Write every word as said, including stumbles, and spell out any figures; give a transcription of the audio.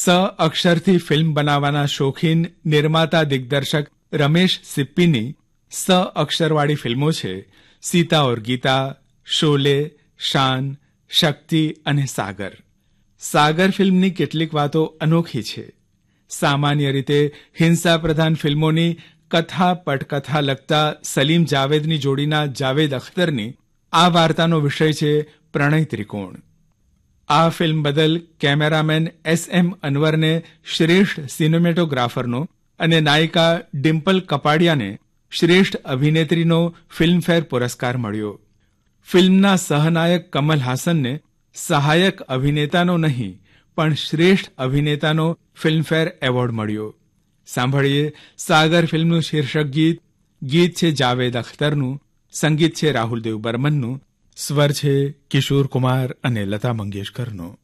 સ અક્ષરથી ફિલ્મ બનાવવાના શોખીન નિર્માતા દિગ્દર્શક રમેશ સિપ્પીની સ અક્ષરવાળી ફિલ્મો છે સીતા ઓર ગીતા, શોલે, શાન, શક્તિ અને સાગર. સાગર ફિલ્મની કેટલીક વાતો અનોખી છે. સામાન્ય રીતે હિંસા પ્રધાન ફિલ્મોની કથા પટકથા લખતા સલીમ જાવેદની જોડીના જાવેદ અખ્તરની આ વાર્તાનો વિષય છે પ્રણય ત્રિકોણ. આ ફિલ્મ બદલ કેમેરામેન એસ એમ અનવરને શ્રેષ્ઠ સિનેમેટોગ્રાફરનો અને નાયિકા ડિમ્પલ કપાડિયાને શ્રેષ્ઠ અભિનેત્રીનો ફિલ્મફેર પુરસ્કાર મળ્યો. ફિલ્મના સહનાયક કમલ હાસનને સહાયક અભિનેતાનો નહીં પણ શ્રેષ્ઠ અભિનેતાનો ફિલ્મફેર એવોર્ડ મળ્યો. સાંભળીએ સાગર ફિલ્મનું શીર્ષક ગીત. ગીત છે જાવેદ અખ્તરનું, સંગીત છે રાહુલ દેવ બર્મનનું, સ્વર છે કિશોર કુમાર અને લતા મંગેશકરનો.